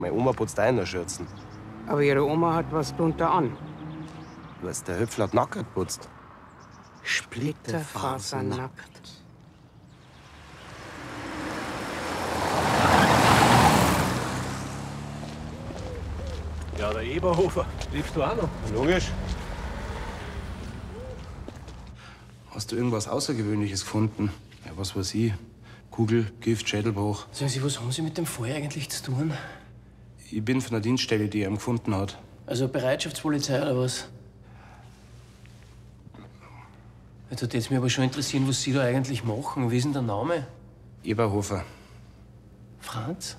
Meine Oma putzt auch in der Schürzen. Aber Ihre Oma hat was drunter an. Was, der Höpfl hat Nacken geputzt? Splitterfasernackt. Ja, der Eberhofer. Lebst du auch noch? Logisch. Hast du irgendwas Außergewöhnliches gefunden? Ja, was weiß ich. Kugel, Gift, Schädelbruch. Sagen Sie, was haben Sie mit dem Fall eigentlich zu tun? Ich bin von der Dienststelle, die ihn gefunden hat. Also Bereitschaftspolizei oder was? Jetzt würde mich aber schon interessieren, was Sie da eigentlich machen. Wie ist denn der Name? Eberhofer. Franz?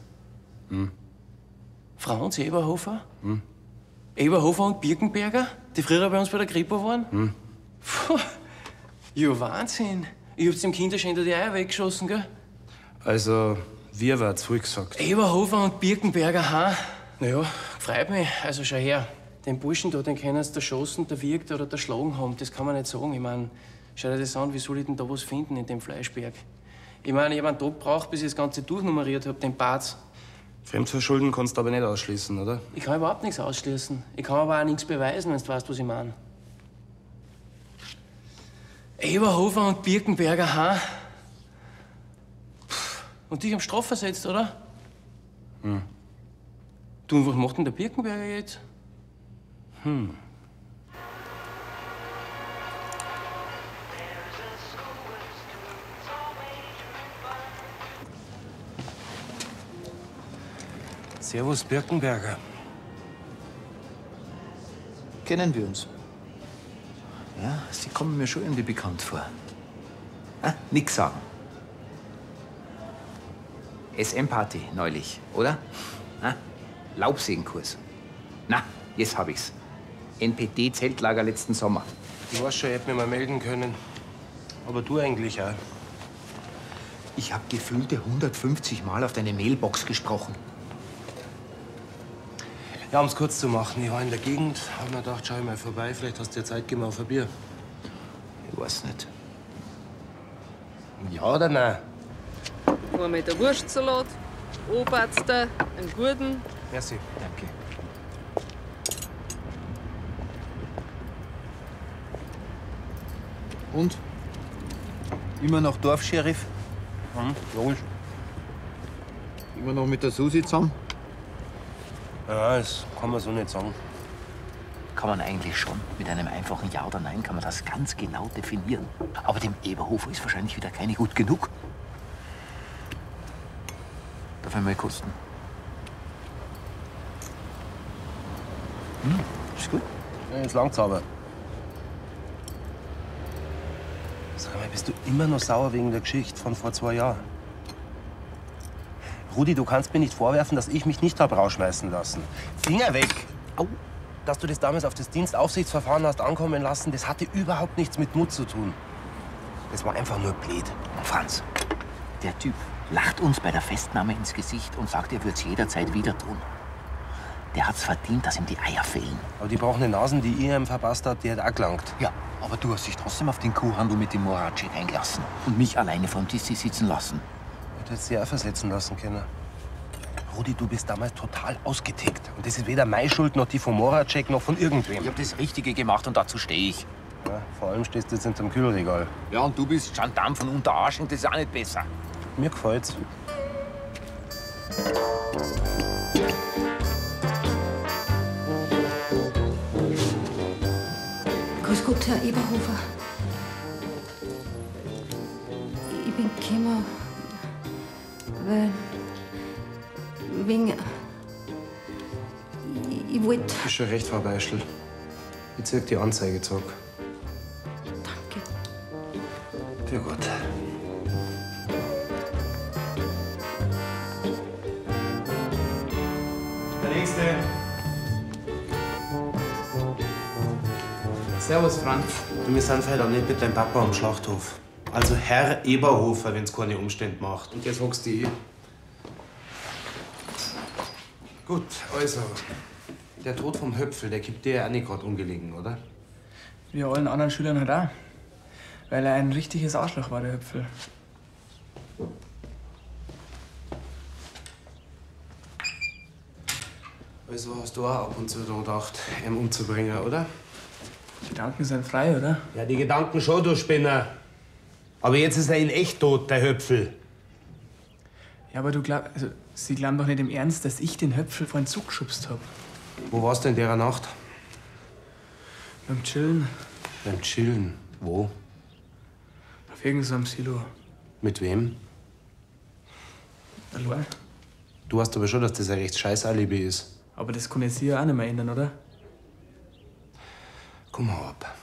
Franz Eberhofer? Eberhofer und Birkenberger, die früher bei uns bei der Kripo waren? Puh, ja, Wahnsinn. Ich hab's dem Kind schon hinter die Eier weggeschossen, gell? Also, wir war's früh gesagt. Eberhofer und Birkenberger, ha? Naja, freut mich. Also schau her. Den Burschen da, den können sie erschossen, erwürgt oder erschlagen haben. Das kann man nicht sagen. Ich mein, schau dir das an, wie soll ich denn da was finden in dem Fleischberg? Ich meine, ich hab einen Tag gebraucht, bis ich das Ganze durchnummeriert hab, den Parz. Fremdverschulden kannst du aber nicht ausschließen, oder? Ich kann überhaupt nichts ausschließen. Ich kann aber auch nichts beweisen, wenn du weißt, was ich meine. Eberhofer und Birkenberger, ha? Und dich am Straf versetzt, oder? Du, und was macht denn der Birkenberger jetzt? Servus, Birkenberger. Kennen wir uns? Ja, Sie kommen mir schon irgendwie bekannt vor. Ah, nix sagen. SM-Party neulich, oder? Ah, Laubsägenkurs. Na, jetzt hab ich's. NPD-Zeltlager letzten Sommer. Ich weiß schon, ich hätte mich mal melden können. Aber du eigentlich auch. Ich hab gefühlte 150 Mal auf deine Mailbox gesprochen. Ja, um es kurz zu machen, ich war in der Gegend, hab mir gedacht, schau ich mal vorbei, vielleicht hast du dir Zeit, geh mal auf ein Bier. Ich weiß nicht. Ja oder nein? Einmal der Wurstsalat, Oberster, einen guten. Merci. Danke. Und? Immer noch Dorfscheriff? Logisch. Immer noch mit der Susi zusammen? Ja, das kann man so nicht sagen. Kann man eigentlich schon. Mit einem einfachen Ja oder Nein kann man das ganz genau definieren. Aber dem Eberhofer ist wahrscheinlich wieder keine gut genug. Darf ich mal kosten? Ist gut. Ja, jetzt langt's aber. Sag mal, bist du immer noch sauer wegen der Geschichte von vor 2 Jahren? Rudi, du kannst mir nicht vorwerfen, dass ich mich nicht hab rausschmeißen lassen. Finger weg! Au! Dass du das damals auf das Dienstaufsichtsverfahren hast ankommen lassen, das hatte überhaupt nichts mit Mut zu tun. Das war einfach nur blöd. Franz, der Typ lacht uns bei der Festnahme ins Gesicht und sagt, er würde es jederzeit wieder tun. Der hat's verdient, dass ihm die Eier fehlen. Aber die brauchen Nasen, die ihr ihm verpasst habt, die hat auch gelangt. Ja, aber du hast dich trotzdem auf den Kuhhandel mit dem Moracek eingelassen und mich alleine vom Tissi sitzen lassen. Du hättest sie auch versetzen lassen können. Rudi, du bist damals total ausgetickt. Und das ist weder meine Schuld, noch die von Moracek, noch von irgendwem. Ich hab das Richtige gemacht und dazu stehe ich. Ja, vor allem stehst du jetzt hinterm Kühlregal. Ja, und du bist Gendarm von Unterarsching, das ist auch nicht besser. Mir gefällt's. Grüß Gott, Herr Eberhofer. Ich bin gekommen, weil wegen... Ich wollte... Ist schon recht, Frau Beischel. Ich zieh die Anzeige zurück. Danke. Für Gott. Der Nächste. Servus, Franz. Du, wir sind heute nicht mit deinem Papa am Schlachthof. Also Herr Eberhofer, wenn's keine Umstände macht. Und jetzt hockst du eh. Gut, also. Der Tod vom Höpfl, der gibt dir ja auch nicht gerade ungelegen, oder? Wie allen anderen Schülern halt auch. Weil er ein richtiges Arschloch war, der Höpfl. Also hast du auch ab und zu daran gedacht, ihn umzubringen, oder? Gedanken sind frei, oder? Ja, die Gedanken schon, du Spinner. Aber jetzt ist er in echt tot, der Höpfel. Ja, aber Sie glauben doch nicht im Ernst, dass ich den Höpfel vor den Zug geschubst hab. Wo warst du in der Nacht? Beim Chillen. Beim Chillen. Wo? Auf irgendeinem Silo. Mit wem? Allein. Du weißt aber schon, dass das ein recht scheiß Alibi ist. Aber das kann jetzt hier auch nicht mehr ändern, oder? Komm mal ab.